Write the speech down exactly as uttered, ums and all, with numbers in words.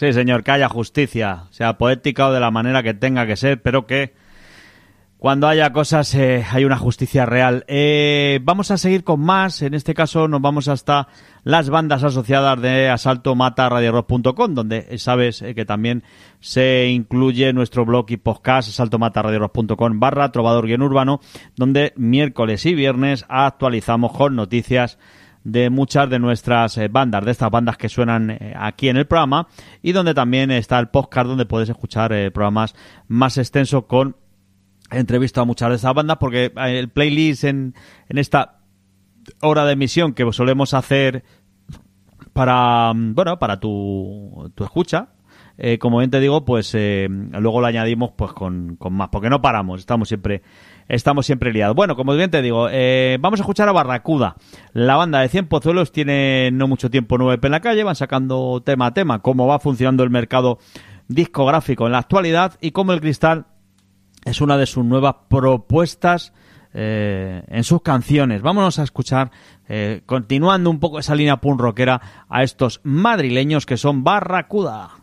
Sí, señor, que haya justicia, sea poética o de la manera que tenga que ser, pero que cuando haya cosas eh, hay una justicia real. Eh, vamos a seguir con más, en este caso nos vamos hasta las bandas asociadas de Asalto Mata Radio Rock punto com, donde sabes eh, que también se incluye nuestro blog y podcast Asalto Mata Radio Rock punto com barra Trovador Guión Urbano, donde miércoles y viernes actualizamos con noticias de muchas de nuestras eh, bandas, de estas bandas que suenan eh, aquí en el programa, y donde también está el podcast donde puedes escuchar eh, programas más extensos con entrevista a muchas de esas bandas, porque el playlist en, en esta hora de emisión que solemos hacer para, bueno, para tu, tu escucha, eh, como bien te digo, pues eh, luego lo añadimos pues con, con más, porque no paramos, estamos siempre estamos siempre liados. Bueno, como bien te digo, eh, vamos a escuchar a Barracuda. La banda de Cien Pozuelos tiene no mucho tiempo nueve en la calle, van sacando tema a tema cómo va funcionando el mercado discográfico en la actualidad y cómo el cristal es una de sus nuevas propuestas eh, en sus canciones. Vámonos a escuchar, eh, continuando un poco esa línea punk rockera, a estos madrileños que son Barracuda.